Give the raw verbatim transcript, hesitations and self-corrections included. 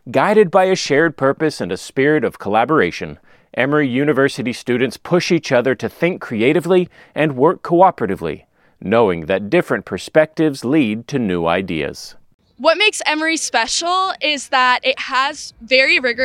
Guided by a shared purpose and a spirit of collaboration, Emory University students push each other to think creatively and work cooperatively, knowing that different perspectives lead to new ideas. What makes Emory special is that it has very rigorous